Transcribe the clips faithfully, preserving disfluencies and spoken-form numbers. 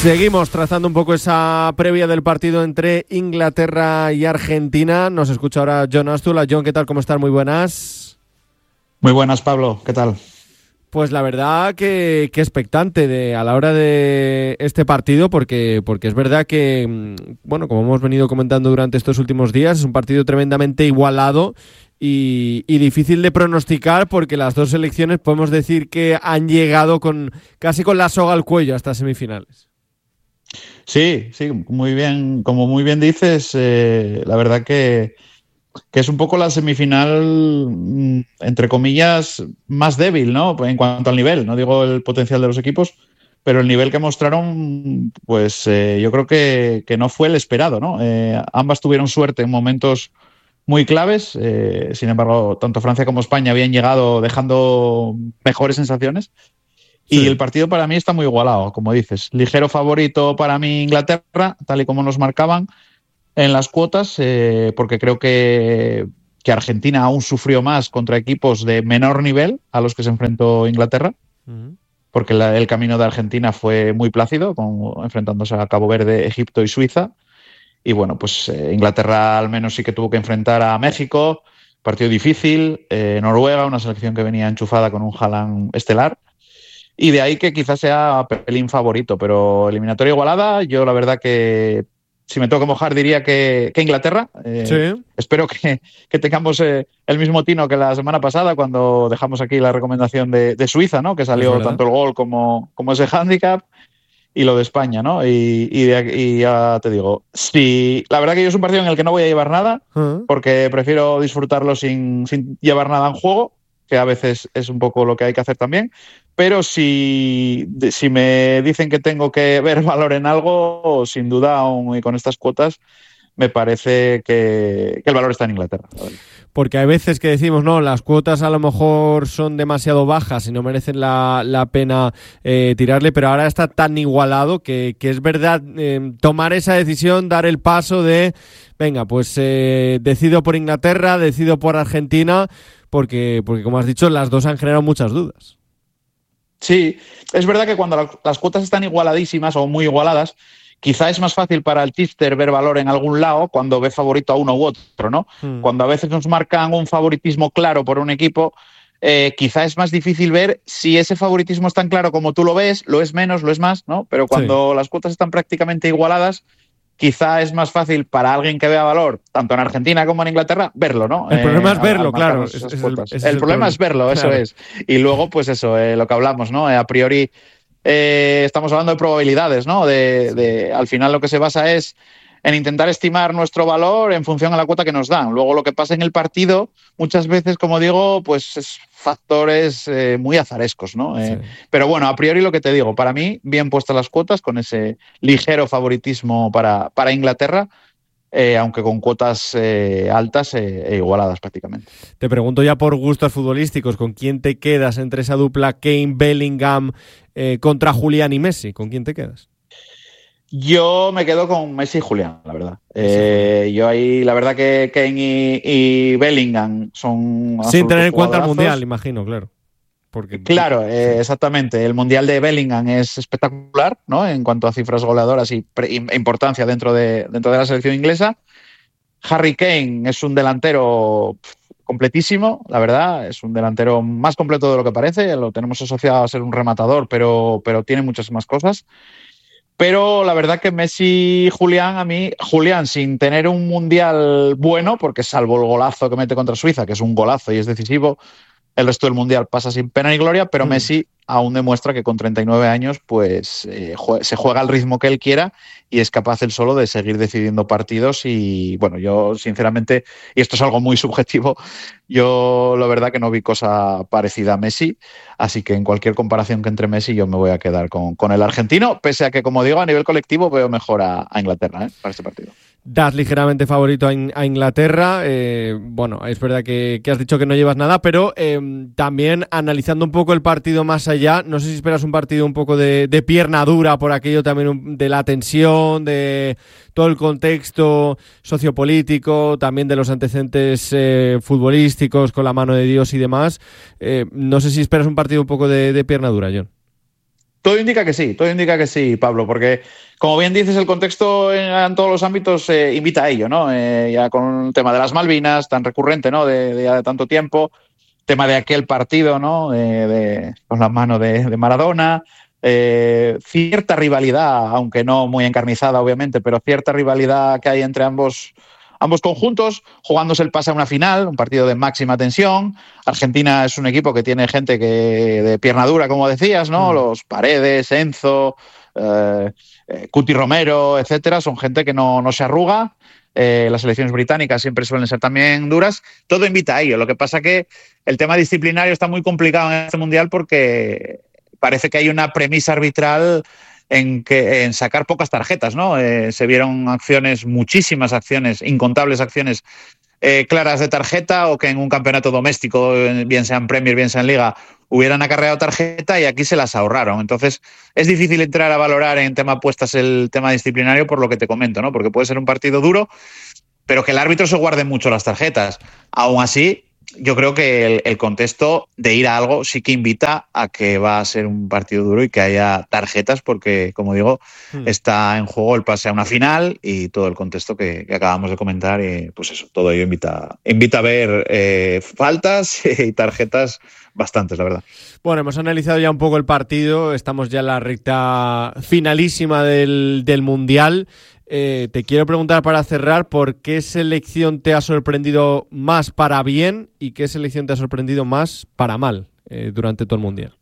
Seguimos trazando un poco esa previa del partido entre Inglaterra y Argentina. Nos escucha ahora Jon Astula. Jon, ¿qué tal? ¿Cómo estás? Muy buenas. Muy buenas, Pablo. ¿Qué tal? Pues la verdad que, que expectante de, a la hora de este partido, porque, porque es verdad que, bueno, como hemos venido comentando durante estos últimos días, es un partido tremendamente igualado y, y difícil de pronosticar, porque las dos selecciones podemos decir que han llegado con casi con la soga al cuello hasta semifinales. Sí, sí, muy bien. Como muy bien dices, eh, la verdad que, que es un poco la semifinal, entre comillas, más débil, ¿no? En cuanto al nivel, no digo el potencial de los equipos, pero el nivel que mostraron, pues eh, yo creo que, que no fue el esperado, ¿no? Eh, ambas tuvieron suerte en momentos muy claves, eh, sin embargo, tanto Francia como España habían llegado dejando mejores sensaciones. Y sí, el partido para mí está muy igualado, como dices. Ligero favorito para mí Inglaterra, tal y como nos marcaban en las cuotas, eh, porque creo que, que Argentina aún sufrió más contra equipos de menor nivel a los que se enfrentó Inglaterra, uh-huh. porque la, el camino de Argentina fue muy plácido, con, enfrentándose a Cabo Verde, Egipto y Suiza. Y bueno, pues eh, Inglaterra al menos sí que tuvo que enfrentar a México, partido difícil, eh, Noruega, una selección que venía enchufada con un Haaland estelar. Y de ahí que quizás sea pelín favorito, pero eliminatoria igualada, yo la verdad que si me tengo que mojar diría que, que Inglaterra. Eh, sí. Espero que, que tengamos eh, el mismo tino que la semana pasada cuando dejamos aquí la recomendación de, de Suiza, ¿no? Que salió tanto el gol como, como ese hándicap, y lo de España, ¿no? Y, y, de, y ya te digo, sí, la verdad que yo es un partido en el que no voy a llevar nada, uh-huh. porque prefiero disfrutarlo sin, sin llevar nada en juego, que a veces es un poco lo que hay que hacer también. Pero si, si me dicen que tengo que ver valor en algo, sin duda, aún y con estas cuotas, me parece que, que el valor está en Inglaterra. Porque hay veces que decimos, no, las cuotas a lo mejor son demasiado bajas y no merecen la, la pena eh, tirarle, pero ahora está tan igualado que, que es verdad eh, tomar esa decisión, dar el paso de, venga, pues eh, decido por Inglaterra, decido por Argentina, porque, porque como has dicho, las dos han generado muchas dudas. Sí, es verdad que cuando las cuotas están igualadísimas o muy igualadas, quizá es más fácil para el tipster ver valor en algún lado cuando ve favorito a uno u otro, ¿no? Hmm. Cuando a veces nos marcan un favoritismo claro por un equipo, eh, quizá es más difícil ver si ese favoritismo es tan claro como tú lo ves, lo es menos, lo es más, ¿no? Pero cuando sí. las cuotas están prácticamente igualadas, quizá es más fácil para alguien que vea valor, tanto en Argentina como en Inglaterra, verlo, ¿no? El problema eh, es verlo, al, al claro. Es, es es el, el, es el problema es verlo, claro. Eso es. Y luego, pues eso, eh, lo que hablamos, ¿no? Eh, a priori eh, estamos hablando de probabilidades, ¿no? De, sí. de, al final lo que se basa es en intentar estimar nuestro valor en función a la cuota que nos dan. Luego lo que pasa en el partido, muchas veces, como digo, pues es factores eh, muy azarescos, ¿no? Eh, sí. Pero bueno, a priori lo que te digo, para mí, bien puestas las cuotas, con ese ligero favoritismo para, para Inglaterra, eh, aunque con cuotas eh, altas e eh, igualadas prácticamente. Te pregunto ya por gustos futbolísticos, ¿con quién te quedas entre esa dupla Kane-Bellingham eh, contra Julián y Messi? ¿Con quién te quedas? Yo me quedo con Messi y Julián, la verdad. Eh, yo ahí, la verdad que Kane y, y Bellingham son... Sin tener en cuenta el Mundial, imagino, claro. Porque... Claro, eh, sí. exactamente. El Mundial de Bellingham es espectacular, ¿no? En cuanto a cifras goleadoras y importancia dentro de, dentro de la selección inglesa. Harry Kane es un delantero completísimo, la verdad. Es un delantero más completo de lo que parece. Lo tenemos asociado a ser un rematador, pero, pero tiene muchas más cosas. Pero la verdad que Messi y Julián, a mí, Julián sin tener un mundial bueno, porque salvo el golazo que mete contra Suiza, que es un golazo y es decisivo, el resto del mundial pasa sin pena ni gloria, pero mm. Messi aún demuestra que con treinta y nueve años pues eh, jue- se juega al ritmo que él quiera y es capaz él solo de seguir decidiendo partidos. Y bueno, yo sinceramente, y esto es algo muy subjetivo, yo la verdad que no vi cosa parecida a Messi, así que en cualquier comparación que entre Messi yo me voy a quedar con, con el argentino, pese a que, como digo, a nivel colectivo veo mejor a, a Inglaterra, ¿eh? Para este partido. Das ligeramente favorito a, in- a Inglaterra. Eh, bueno, es verdad que, que has dicho que no llevas nada, pero eh, también analizando un poco el partido más allá, no sé si esperas un partido un poco de, de pierna dura por aquello también de la tensión, de todo el contexto sociopolítico, también de los antecedentes eh, futbolísticos con la mano de Dios y demás. Eh, no sé si esperas un partido un poco de, de pierna dura, Jon. Todo indica que sí, todo indica que sí, Pablo, porque como bien dices, el contexto en, en todos los ámbitos eh, invita a ello, ¿no? Eh, ya con el tema de las Malvinas, tan recurrente, ¿no? De, de, ya de tanto tiempo, tema de aquel partido, ¿no? Eh, de, con la mano de, de Maradona, eh, cierta rivalidad, aunque no muy encarnizada, obviamente, pero cierta rivalidad que hay entre ambos. Ambos conjuntos, jugándose el pase a una final, un partido de máxima tensión. Argentina es un equipo que tiene gente que de pierna dura, como decías, ¿no? Mm. Los Paredes, Enzo, eh, eh, Cuti Romero, etcétera, son gente que no, no se arruga. Eh, las selecciones británicas siempre suelen ser también duras. Todo invita a ello. Lo que pasa que el tema disciplinario está muy complicado en este mundial porque parece que hay una premisa arbitral en, que, en sacar pocas tarjetas, ¿no? Eh, se vieron acciones, muchísimas acciones, incontables acciones eh, claras de tarjeta, o que en un campeonato doméstico, bien sea en Premier, bien sea en Liga, hubieran acarreado tarjeta y aquí se las ahorraron. Entonces es difícil entrar a valorar en tema apuestas el tema disciplinario por lo que te comento, ¿no? Porque puede ser un partido duro, pero que el árbitro se guarde mucho las tarjetas. Aún así, yo creo que el, el contexto de ir a algo sí que invita a que va a ser un partido duro y que haya tarjetas porque, como digo, hmm. está en juego el pase a una final y todo el contexto que, que acabamos de comentar. Y pues eso, todo ello invita, invita a ver eh, faltas y tarjetas bastantes, la verdad. Bueno, hemos analizado ya un poco el partido, estamos ya en la recta finalísima del, del Mundial. Eh, te quiero preguntar para cerrar, ¿por qué selección te ha sorprendido más para bien y qué selección te ha sorprendido más para mal eh, durante todo el Mundial?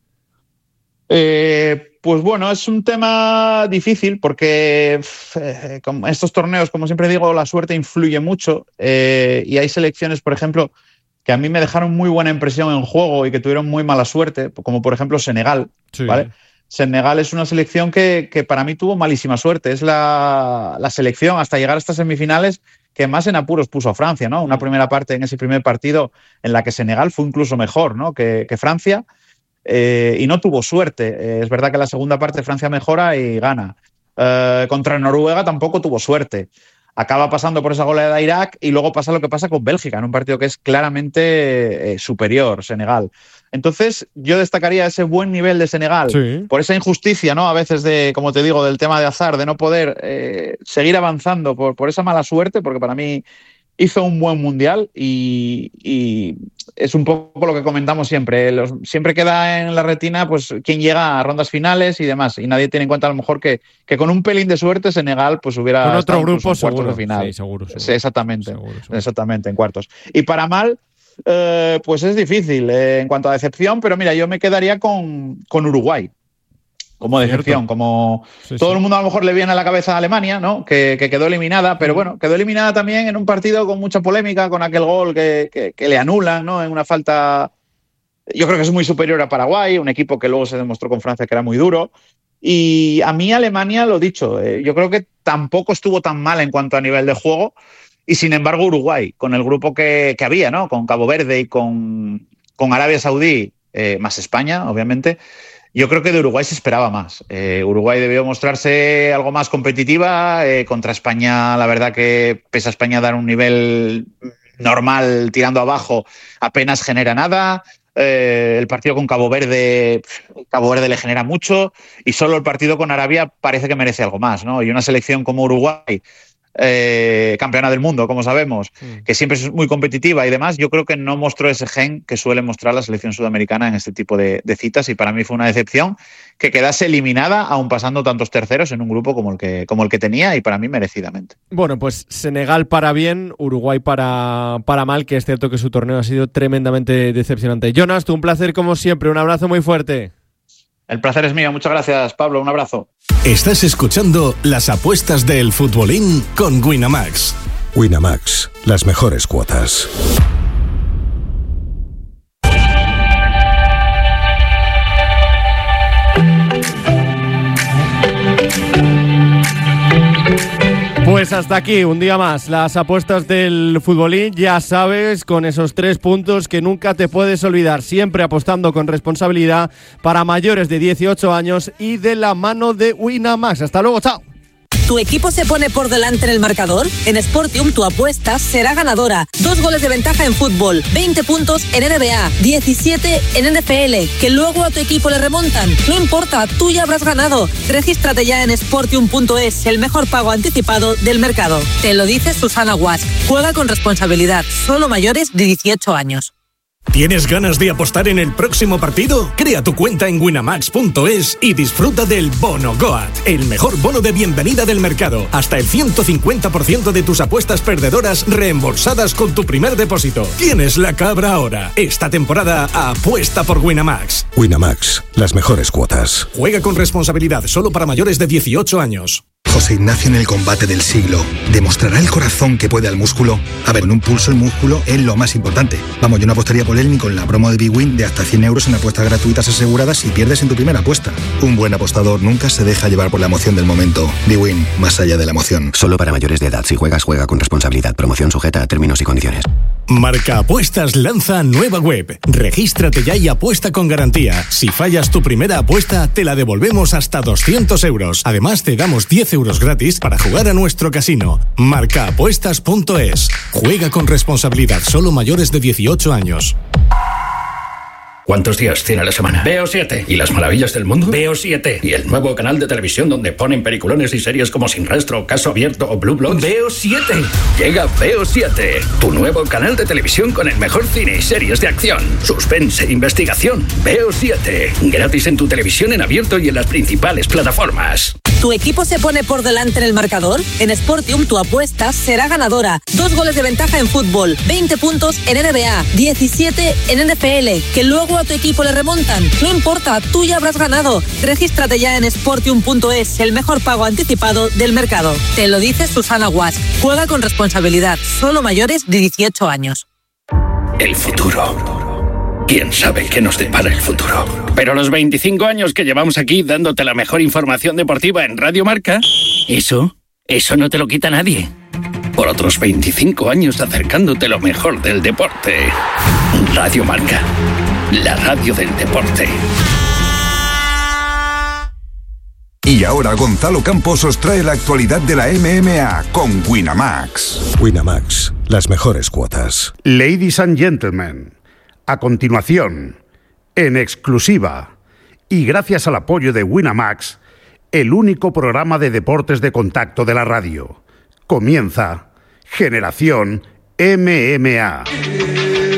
Eh, pues bueno, es un tema difícil porque eh, con estos torneos, como siempre digo, la suerte influye mucho eh, y hay selecciones, por ejemplo, que a mí me dejaron muy buena impresión en juego y que tuvieron muy mala suerte, como por ejemplo Senegal, sí. ¿Vale? Senegal es una selección que, que para mí tuvo malísima suerte. Es la, la selección, hasta llegar a estas semifinales, que más en apuros puso a Francia, ¿no? Una primera parte en ese primer partido en la que Senegal fue incluso mejor, ¿no? que, que Francia eh, y no tuvo suerte. Eh, es verdad que la segunda parte Francia mejora y gana. Eh, contra Noruega tampoco tuvo suerte. Acaba pasando por esa goleada de Irak y luego pasa lo que pasa con Bélgica, en un partido que es claramente eh, superior, Senegal. Entonces, yo destacaría ese buen nivel de Senegal, sí. Por esa injusticia, ¿no? A veces, de, como te digo, del tema de azar, de no poder eh, seguir avanzando por, por esa mala suerte, porque para mí hizo un buen mundial y, y es un poco lo que comentamos siempre. Los, siempre queda en la retina pues quién llega a rondas finales y demás, y nadie tiene en cuenta a lo mejor que, que con un pelín de suerte Senegal pues hubiera con otro grupo en seguro, cuartos de final. Sí, seguro, seguro. Sí, exactamente, seguro, seguro. exactamente, en cuartos. Y para mal, eh, pues es difícil eh, en cuanto a decepción, pero mira, yo me quedaría con, con Uruguay. Como decepción, como sí, todo sí. el mundo a lo mejor le viene a la cabeza a Alemania, ¿no? Que, que quedó eliminada, pero bueno, quedó eliminada también en un partido con mucha polémica, con aquel gol que, que, que le anulan, ¿no? En una falta, yo creo que es muy superior a Paraguay, un equipo que luego se demostró con Francia que era muy duro. Y a mí Alemania, lo dicho, eh, yo creo que tampoco estuvo tan mal en cuanto a nivel de juego, y sin embargo Uruguay, con el grupo que, que había, ¿no? Con Cabo Verde y con, con Arabia Saudí, eh, más España, obviamente. Yo creo que de Uruguay se esperaba más. Eh, Uruguay debió mostrarse algo más competitiva. Eh, contra España, la verdad que pese a España dar un nivel normal tirando abajo, apenas genera nada. Eh, el partido con Cabo Verde, Cabo Verde le genera mucho, y solo el partido con Arabia parece que merece algo más, ¿no? Y una selección como Uruguay, Eh, campeona del mundo, como sabemos, mm. que siempre es muy competitiva y demás, yo creo que no mostró ese gen que suele mostrar la selección sudamericana en este tipo de, de citas, y para mí fue una decepción que quedase eliminada, aun pasando tantos terceros en un grupo como el que, como el que tenía, y para mí merecidamente. Bueno, pues Senegal para bien, Uruguay para, para mal, que es cierto que su torneo ha sido tremendamente decepcionante. Jonas, tú un placer como siempre, un abrazo muy fuerte. El placer es mío, muchas gracias, Pablo, un abrazo. Estás escuchando las apuestas del futbolín con Winamax. Winamax, las mejores cuotas. Pues hasta aquí, un día más, las apuestas del futbolín, ya sabes, con esos tres puntos que nunca te puedes olvidar, siempre apostando con responsabilidad para mayores de dieciocho años y de la mano de Winamax. Hasta luego, chao. ¿Tu equipo se pone por delante en el marcador? En Sportium tu apuesta será ganadora. Dos goles de ventaja en fútbol, veinte puntos en N B A, diecisiete en N F L, que luego a tu equipo le remontan. No importa, tú ya habrás ganado. Regístrate ya en sportium punto es, el mejor pago anticipado del mercado. Te lo dice Susana Guas. Juega con responsabilidad, solo mayores de dieciocho años. ¿Tienes ganas de apostar en el próximo partido? Crea tu cuenta en winamax punto es y disfruta del Bono Goat, el mejor bono de bienvenida del mercado. Hasta el ciento cincuenta por ciento de tus apuestas perdedoras reembolsadas con tu primer depósito. Tienes la cabra ahora. Esta temporada apuesta por Winamax. Winamax, las mejores cuotas. Juega con responsabilidad, solo para mayores de dieciocho años. José Ignacio en el combate del siglo. ¿Demostrará el corazón que puede al músculo? A ver, en un pulso el músculo es lo más importante. Vamos, yo no apostaría por él ni con la promo de BWin de hasta cien euros en apuestas gratuitas aseguradas si pierdes en tu primera apuesta. Un buen apostador nunca se deja llevar por la emoción del momento. BWin, más allá de la emoción. Solo para mayores de edad. Si juegas, juega con responsabilidad. Promoción sujeta a términos y condiciones. Marca Apuestas lanza nueva web. Regístrate ya y apuesta con garantía. Si fallas tu primera apuesta, te la devolvemos hasta doscientos euros. Además, te damos diez euros gratis para jugar a nuestro casino. Marca Apuestas punto es. Juega con responsabilidad. Solo mayores de dieciocho años. ¿Cuántos días tiene la semana? Veo siete. ¿Y las maravillas del mundo? Veo siete. ¿Y el nuevo canal de televisión donde ponen peliculones y series como Sin Rastro, Caso Abierto o Blue Bloods? Veo siete. Llega Veo siete, tu nuevo canal de televisión con el mejor cine y series de acción, suspense e investigación. Veo siete. Gratis en tu televisión en abierto y en las principales plataformas. ¿Tu equipo se pone por delante en el marcador? En Sportium tu apuesta será ganadora. Dos goles de ventaja en fútbol, veinte puntos en N B A, diecisiete en N F L, que luego a tu equipo le remontan. No importa, tú ya habrás ganado. Regístrate ya en sportium punto es, el mejor pago anticipado del mercado. Te lo dice Susana Guas. Juega con responsabilidad, solo mayores de dieciocho años. El futuro. ¿Quién sabe qué nos depara el futuro? Pero los veinticinco años que llevamos aquí dándote la mejor información deportiva en Radio Marca, eso, eso no te lo quita nadie. Por otros veinticinco años acercándote lo mejor del deporte. Radio Marca, la radio del deporte. Y ahora Gonzalo Campos os trae la actualidad de la M M A con Winamax. Winamax, las mejores cuotas. Ladies and gentlemen, a continuación, en exclusiva y gracias al apoyo de Winamax, el único programa de deportes de contacto de la radio. Comienza Generación M M A.